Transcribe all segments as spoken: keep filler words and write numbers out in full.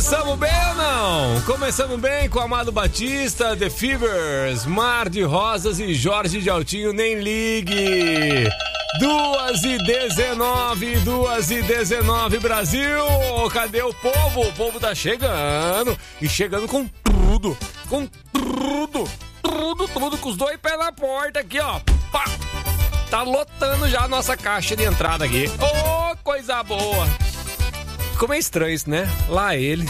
Começamos bem ou não? Começamos bem com Amado Batista, The Fevers, Mar de Rosas e Jorge de Altinho, Nem Ligue. Duas e dezenove, duas e dezenove, Brasil. Cadê o povo? O povo tá chegando. E chegando com tudo, com tudo, tudo, tudo, com os dois pés na porta aqui, ó. Pá. Tá lotando já a nossa caixa de entrada aqui. Ô, oh, coisa boa. Ficou meio estranho isso, né? Lá ele.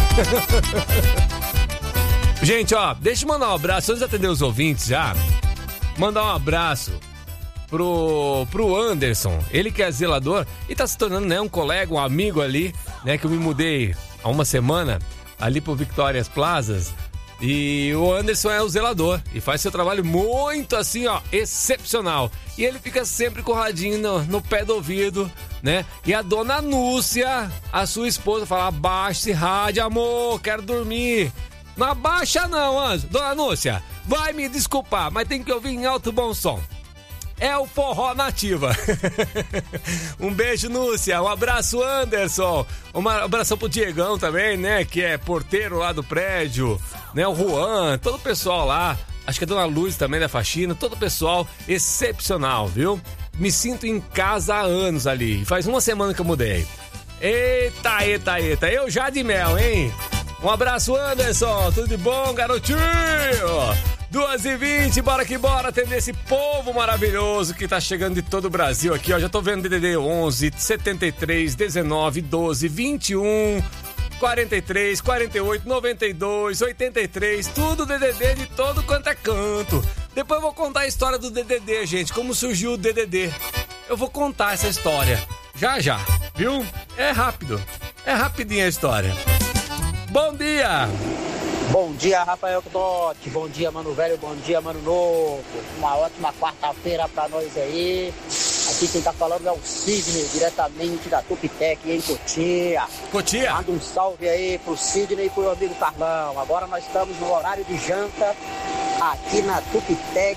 Gente, ó, deixa eu mandar um abraço. Antes de atender os ouvintes já, mandar um abraço pro, pro Anderson. Ele que é zelador e tá se tornando, né, um colega, um amigo ali, né? Que eu me mudei há uma semana ali pro Victórias Plazas. E o Anderson é o zelador e faz seu trabalho muito assim, ó, excepcional. E ele fica sempre com o radinho no, no pé do ouvido, né? E a dona Núcia, a sua esposa, fala: abaixa esse rádio, amor, quero dormir. Não abaixa não, Anderson. Dona Núcia, vai me desculpar, mas tem que ouvir em alto bom som. É o forró nativa. Um beijo, Núcia. Um abraço, Anderson. Um abração pro Diegão também, né? Que é porteiro lá do prédio, né? O Juan, todo o pessoal lá. Acho que a Dona Luz também da faxina. Todo o pessoal excepcional, viu? Me sinto em casa há anos ali. Faz uma semana que eu mudei. Eita, eita, eita. Eu já de mel, hein? Um abraço, Anderson. Tudo de bom, garotinho? duas e vinte, bora que bora atender esse povo maravilhoso que tá chegando de todo o Brasil aqui, ó. Já tô vendo D D D onze, setenta e três, dezenove, doze, vinte e um, quarenta e três, quarenta e oito, noventa e dois, oitenta e três, tudo D D D de todo quanto é canto. Depois eu vou contar a história do D D D, gente, como surgiu o D D D. Eu vou contar essa história já já, viu? É rápido, é rapidinho a história. Bom dia! Bom dia, Rafael Dotti. Bom dia, Mano Velho. Bom dia, Mano Novo. Uma ótima quarta-feira pra nós aí. Aqui quem tá falando é o Sidney, diretamente da Tupitec em Cotia. Cotia? Manda um salve aí pro Sidney e pro amigo Carlão. Agora nós estamos no horário de janta aqui na Tupitec,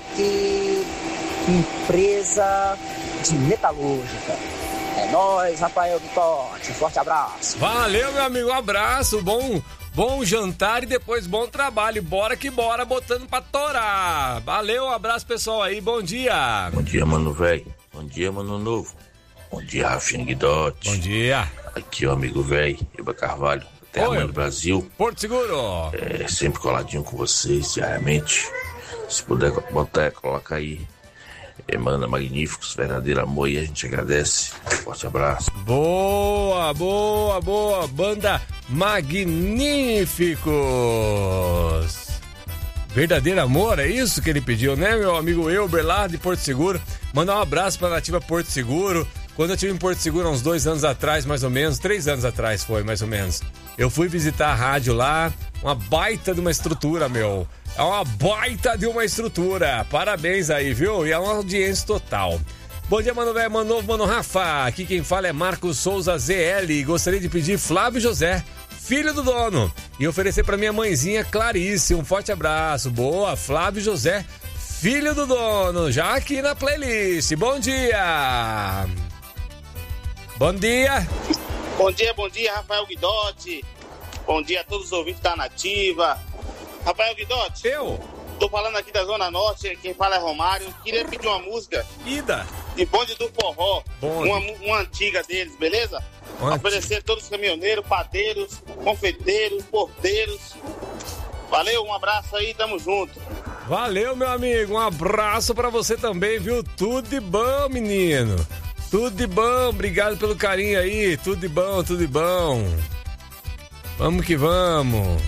empresa de metalúrgica. É nóis, Rafael Dotti. Forte abraço. Valeu, meu amigo. Um abraço. Bom... Bom jantar e depois bom trabalho. Bora que bora, botando pra torar. Valeu, um abraço, pessoal aí. Bom dia. Bom dia, Mano Velho. Bom dia, Mano Novo. Bom dia, Rafinha Guidotti. Bom dia. Aqui é o amigo velho, Iba Carvalho, Terra Mãe do Brasil. Porto Seguro. É, sempre coladinho com vocês, diariamente. Se puder botar, coloca aí. Emana Magníficos, verdadeiro amor, e a gente agradece. Forte abraço. Boa, boa, boa. Banda Magníficos. Verdadeiro amor, é isso que ele pediu, né, meu amigo Elber lá de Porto Seguro? Mandar um abraço pra Nativa Porto Seguro. Quando eu estive em Porto Seguro, há uns dois anos atrás, mais ou menos, três anos atrás foi, mais ou menos, eu fui visitar a rádio lá, uma baita de uma estrutura, meu. É uma baita de uma estrutura. Parabéns aí, viu? E é uma audiência total. Bom dia, Mano Velho, Mano Novo, Mano Rafa. Aqui quem fala é Marcos Souza Z L. Gostaria de pedir Flávio José, filho do dono, e oferecer pra minha mãezinha Clarice. Um forte abraço. Boa, Flávio José, filho do dono, já aqui na playlist. Bom dia. Bom dia. Bom dia, bom dia, Rafael Guidotti. Bom dia a todos os ouvintes da Nativa. Rafael Guidotti. Eu? Tô falando aqui da Zona Norte, quem fala é Romário. Queria pedir uma música. Ida. De Bonde do Forró. Bonde. Uma, uma antiga deles, beleza? Uma Oferecer a todos os caminhoneiros, padeiros, confeiteiros, porteiros. Valeu, um abraço aí, tamo junto. Valeu, meu amigo. Um abraço pra você também, viu? Tudo de bom, menino. Tudo de bom. Obrigado pelo carinho aí. Tudo de bom, tudo de bom. Vamos que vamos.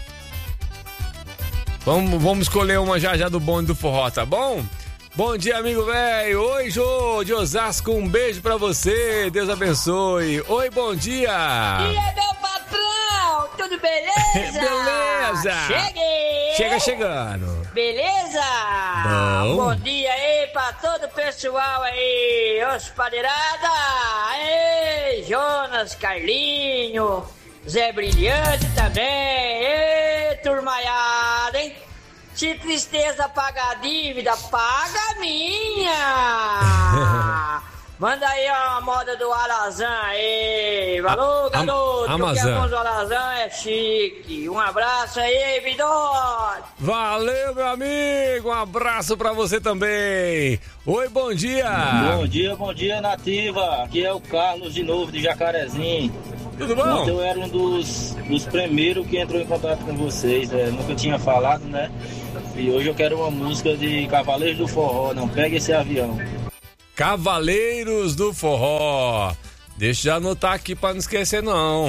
Vamos, vamos escolher uma já já do bonde do forró, tá bom? Bom dia, amigo velho. Oi, Jô, de Osasco, um beijo pra você. Deus abençoe. Oi, bom dia. E aí, meu patrão? Tudo beleza? Beleza. Cheguei. Chega chegando. Beleza? Bom. Bom dia aí pra todo o pessoal aí. Os padeirada. Ei, Jonas, Carlinho, Zé Brilhante também. Ei, turmaiada, hein? Se tristeza paga a dívida, paga a minha! Manda aí a moda do Alazan aí. Valeu, garoto. Amazon. O Alazan é chique. Um abraço aí, Vidor. Valeu, meu amigo. Um abraço pra você também. Oi, bom dia. Bom dia, bom dia, Nativa. Aqui é o Carlos de novo, de Jacarezinho. Tudo bom? Ontem eu era um dos, dos primeiros que entrou em contato com vocês. É, nunca tinha falado, né? E hoje eu quero uma música de Cavaleiros do Forró. Não pegue esse avião. Cavaleiros do Forró. Deixa eu anotar aqui pra não esquecer não.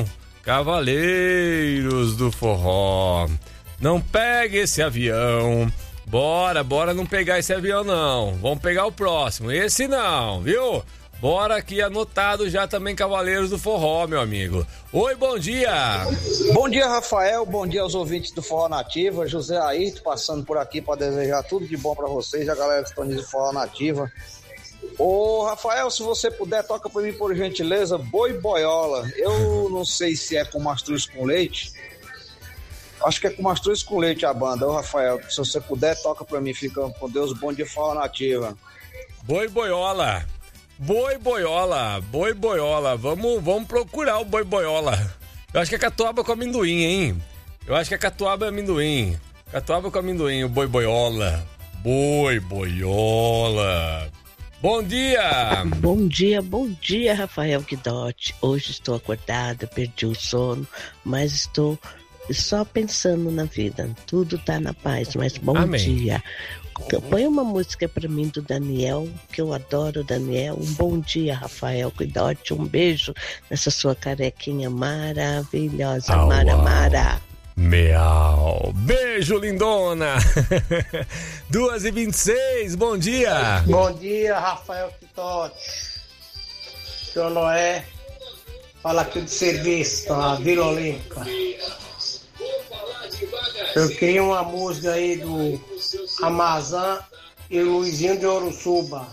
Cavaleiros do Forró. Não pegue esse avião. Bora, bora não pegar esse avião não. Vamos pegar o próximo. Esse não, viu? Bora aqui anotado já também Cavaleiros do Forró, meu amigo. Oi, bom dia. Bom dia, Rafael. Bom dia aos ouvintes do Forró Nativa. José Ayrton passando por aqui para desejar tudo de bom para vocês, a galera que está do Forró Nativa. Ô, Rafael, se você puder, toca pra mim, por gentileza, Boi Boiola. Eu não sei se é com mastruz com leite. Acho que é com mastruz com leite a banda. Ô, Rafael, se você puder, toca pra mim. Fica com Deus, bom dia, Forró Nativa. Boi Boiola. Boi Boiola. Boi Boiola. Vamos, vamos procurar o Boi Boiola. Eu acho que é catuaba com amendoim, hein? Eu acho que é catuaba e amendoim. Catuaba com amendoim, o Boi Boiola. Boi Boiola. Bom dia! Bom dia, bom dia, Rafael Guidotti. Hoje estou acordada, perdi o sono, mas estou só pensando na vida. Tudo tá na paz, mas bom Amém. Dia. Põe uma música pra mim do Daniel, que eu adoro o Daniel. Um bom dia, Rafael Guidotti. Um beijo nessa sua carequinha maravilhosa, au, Mara Mara. Meau. Beijo, lindona. duas e vinte e seis, bom dia. Bom dia, Rafael Guidotti. Seu Noé. Fala aqui de serviço, na Vila Olímpica. Eu queria uma música aí do Amazon e Luizinho de Oruçuba.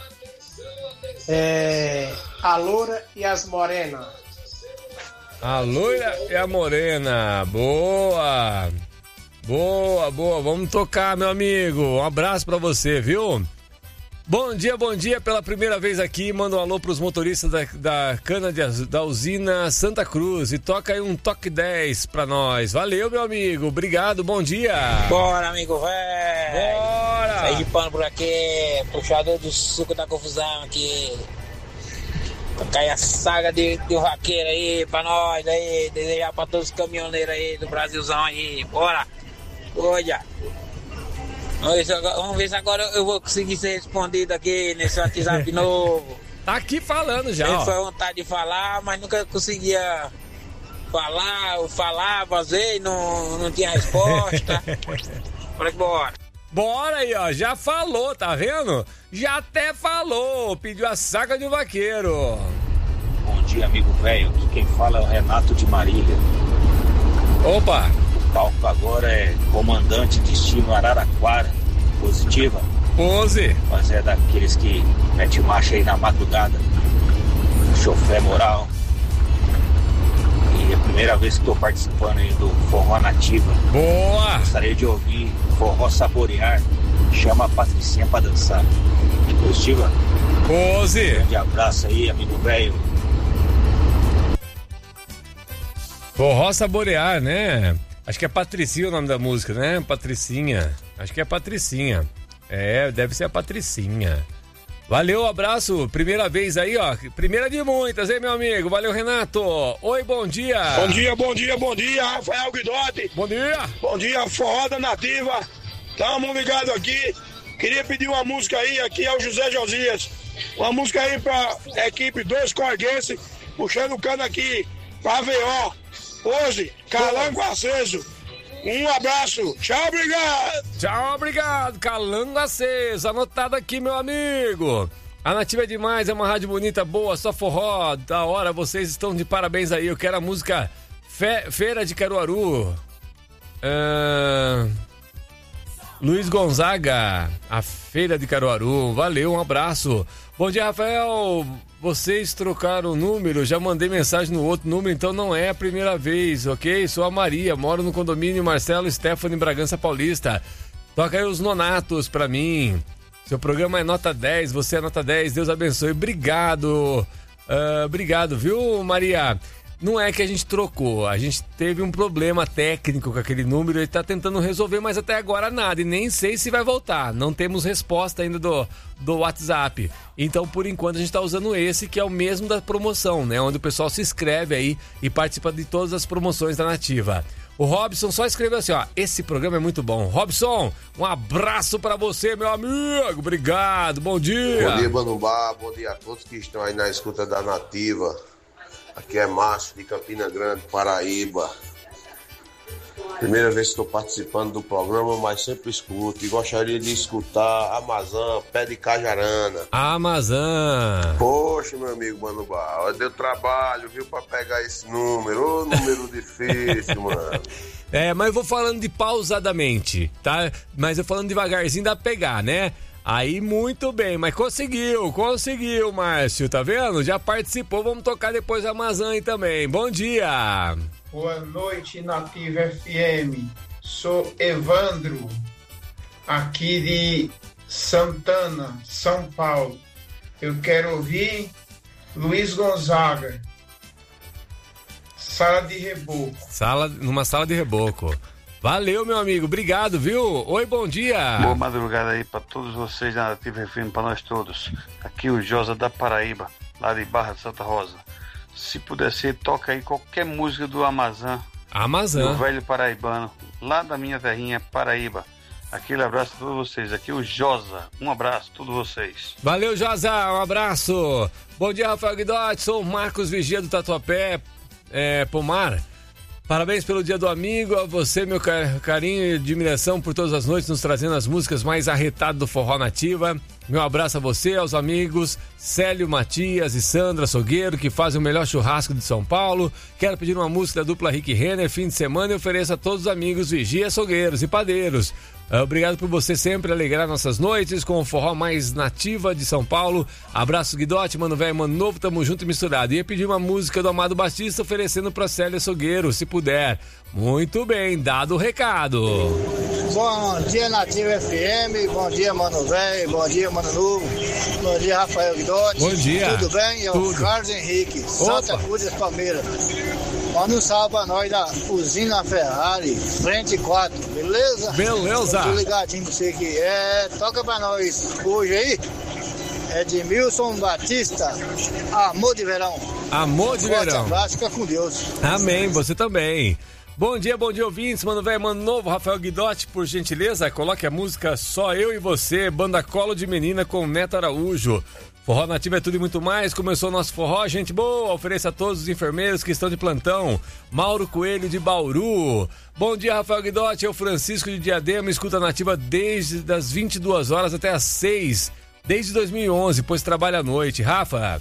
É, a Loura e as Morenas. A loira e a morena. Boa. Boa, boa. Vamos tocar, meu amigo. Um abraço pra você, viu? Bom dia, bom dia. Pela primeira vez aqui, manda um alô pros motoristas da, da cana de, da usina Santa Cruz. E toca aí um toque dez pra nós. Valeu, meu amigo. Obrigado, bom dia. Bora, amigo, velho. Bora. Sai de pano por aqui. Puxador do suco da confusão aqui. Cai a saga de, de um vaqueiro aí pra nós aí, desejar pra todos os caminhoneiros aí do Brasilzão aí, bora! Olha! Vamos ver, se agora, vamos ver se agora eu vou conseguir ser respondido aqui nesse WhatsApp novo. Tá aqui falando já. Ele foi vontade de falar, mas nunca conseguia falar, eu falava às vezes, não, não tinha resposta. Bora que bora! Bora aí, ó, já falou, tá vendo? Já até falou, pediu a saga de um vaqueiro. Bom dia, amigo velho, aqui quem fala é o Renato de Marília. Opa! O palco agora é comandante destino Araraquara, positiva. Pose! Mas é daqueles que mete marcha aí na madrugada, chofé moral. E é a primeira vez que estou participando aí do Forró Nativa. Boa! Gostaria de ouvir Forró Saborear. Chama a Patricinha pra dançar. Positiva? Pose! Um grande abraço aí, amigo velho. Forró Saborear, né? Acho que é Patricinha o nome da música, né? Patricinha. Acho que é Patricinha. É, deve ser a Patricinha. Valeu, abraço. Primeira vez aí, ó. Primeira de muitas, hein, meu amigo? Valeu, Renato. Oi, bom dia. Bom dia, bom dia, bom dia, Rafael Guidotti. Bom dia. Bom dia, Forró da Nativa. Tamo ligado aqui. Queria pedir uma música aí, aqui é o José Josias. Uma música aí pra equipe dois Corguense, puxando o cano aqui pra V O. Hoje, Calango Aceso. Um abraço. Tchau, obrigado. Tchau, obrigado. Calango Aceso. Anotado aqui, meu amigo. A Nativa é demais, é uma rádio bonita, boa, só forró. Da hora, vocês estão de parabéns aí. Eu quero a música Fe... Feira de Caruaru. Uh... Luiz Gonzaga, a Feira de Caruaru. Valeu, um abraço. Bom dia, Rafael. Vocês trocaram o número, já mandei mensagem no outro número, então não é a primeira vez, ok? Sou a Maria, moro no condomínio Marcelo Stephanie, Bragança Paulista. Toca aí os Nonatos pra mim. Seu programa é nota dez, você é nota dez, Deus abençoe. Obrigado, uh, obrigado, viu, Maria? Não é que a gente trocou, a gente teve um problema técnico com aquele número e tá tentando resolver, mas até agora nada, e nem sei se vai voltar. Não temos resposta ainda do, do WhatsApp. Então, por enquanto, a gente tá usando esse, que é o mesmo da promoção, né? Onde o pessoal se inscreve aí e participa de todas as promoções da Nativa. O Robson só escreveu assim, ó, esse programa é muito bom. Robson, um abraço pra você, meu amigo, obrigado, bom dia. Bom dia, Banubá, bom dia a todos que estão aí na escuta da Nativa. Aqui é Márcio de Campina Grande, Paraíba. Primeira vez que estou participando do programa, mas sempre escuto. E gostaria de escutar Amazã, Pé de Cajarana. Amazã. Poxa, meu amigo Manubá, deu trabalho, viu, pra pegar esse número. Ô, número difícil, mano. É, mas eu vou falando de pausadamente, tá? Mas eu falando devagarzinho dá pra pegar, né? Aí, muito bem, mas conseguiu, conseguiu, Márcio, tá vendo? Já participou, vamos tocar depois a Amazã aí também. Bom dia! Boa noite, Nativa F M. Sou Evandro, aqui de Santana, São Paulo. Eu quero ouvir Luiz Gonzaga, Sala de Reboco. Sala, numa sala de reboco. Valeu, meu amigo, obrigado, viu? Oi, bom dia. Boa madrugada aí pra todos vocês da Nativa F M, pra nós todos. Aqui o Josa da Paraíba, lá de Barra de Santa Rosa. Se puder ser, toca aí qualquer música do Amazã. Amazã. Do velho paraibano, lá da minha terrinha, Paraíba. Aquele abraço a todos vocês. Aqui o Josa. Um abraço a todos vocês. Valeu, Josa. Um abraço. Bom dia, Rafael Guidotti. Sou o Marcos Vigia do Tatuapé, é, Pomar. Parabéns pelo Dia do Amigo, a você, meu carinho e admiração por todas as noites, nos trazendo as músicas mais arretadas do Forró Nativa. Meu abraço a você, aos amigos Célio, Matias e Sandra Sogueiro, que fazem o melhor churrasco de São Paulo. Quero pedir uma música da dupla Rick Renner, fim de semana, e ofereço a todos os amigos Vigia, Sogueiros e Padeiros. Obrigado por você sempre alegrar nossas noites com o forró mais nativa de São Paulo. Abraço, Guidotti, Mano Velho, Mano Novo, tamo junto e misturado. Ia pedir uma música do Amado Batista oferecendo pra Célia Sogueiro, se puder. Muito bem, dado o recado. Bom dia, Nativa F M, bom dia, Mano Velho, bom dia, Mano Novo, bom dia, Rafael Guidotti. Bom dia. Tudo bem? É o Carlos Henrique, Santa Cruz das Palmeiras. Manda um salve pra nós da Usina Ferrari, frente quatro, beleza? Beleza. Tô ligadinho pra você aqui. É, toca pra nós hoje aí. É de Milson Batista, Amor de Verão. Amor de Forte Verão. abraço, fica com Deus. Amém, você também. Bom dia, bom dia, ouvintes, Mano Velho, Mano Novo, Rafael Guidotti, por gentileza, coloque a música Só Eu e Você, Banda Colo de Menina com Neto Araújo. Forró Nativa é tudo e muito mais, começou o nosso forró, gente boa, ofereça a todos os enfermeiros que estão de plantão. Mauro Coelho de Bauru. Bom dia, Rafael Guidotti, eu Francisco de Diadema, escuta a Nativa desde as vinte e duas horas até as seis, desde dois mil e onze, pois trabalha à noite. Rafa,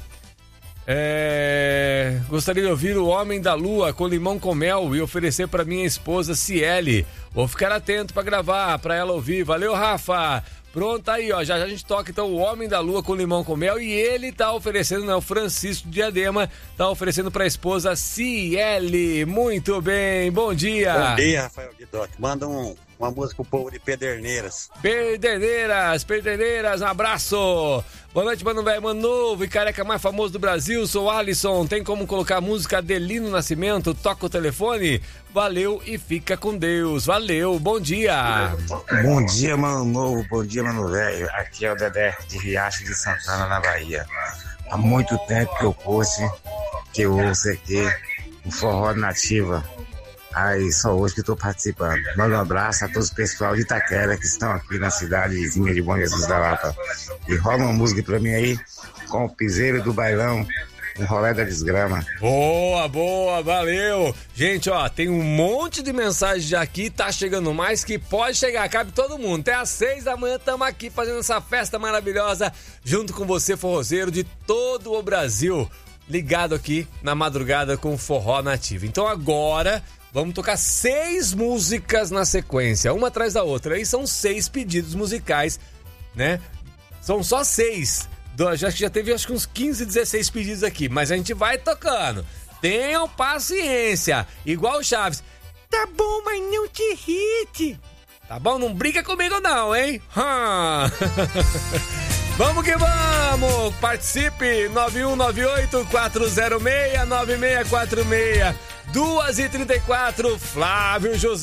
é... gostaria de ouvir O Homem da Lua com Limão com Mel e oferecer para minha esposa Ciele. Vou ficar atento para gravar, para ela ouvir. Valeu, Rafa. Pronto, aí, ó, já, já a gente toca então O Homem da Lua com Limão com Mel e ele tá oferecendo, né, o Francisco de Diadema, tá oferecendo pra esposa Ciele. Muito bem, bom dia. Bom dia, Rafael Guidotti. Manda um, uma música pro povo de Pederneiras. Pederneiras, Pederneiras, um abraço. Boa noite, Mano Velho, Mano Novo e careca mais famoso do Brasil, sou Alisson. Tem como colocar a música Adelino Nascimento? Toca o telefone? Valeu e fica com Deus. Valeu, bom dia. Bom dia, Mano Novo, bom dia, Mano Velho. Aqui é o Dedé de Riacho de Santana, na Bahia. Há muito tempo que eu puse, que eu ouço aqui o Forró Nativa. Aí só hoje que estou participando. Manda um abraço a todos o pessoal de Itaquera que estão aqui na cidadezinha de Bom Jesus da Lapa. E rola uma música pra mim aí com o Piseiro do Bailão, um rolê da desgrama. Boa, boa, valeu. Gente, ó, tem um monte de mensagem já aqui, tá chegando mais que pode chegar, cabe todo mundo. Até às seis da manhã estamos aqui fazendo essa festa maravilhosa junto com você, forrozeiro de todo o Brasil, ligado aqui na madrugada com o Forró Nativo. Então agora vamos tocar seis músicas na sequência, uma atrás da outra. Aí são seis pedidos musicais, né? São ssó seis. Já, já teve acho que uns quinze, dezesseis pedidos aqui, mas a gente vai tocando. Tenham paciência. Igual o Chaves. Tá bom, mas não te irrite. Tá bom? Não brinca comigo não, hein? Hum. Vamos que vamos! Participe! nove um nove oito, quatro zero seis, nove seis quatro seis. duas e trinta e quatro, Flávio José.